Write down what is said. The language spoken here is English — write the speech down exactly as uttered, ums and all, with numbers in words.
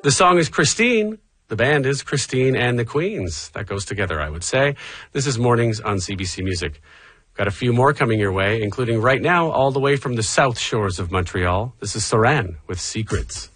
The song is Christine. The band is Christine and the Queens. That goes together, I would say. This is Mornings on C B C Music. Got a few more coming your way, including right now all the way from the south shores of Montreal. This is Saran with Secrets.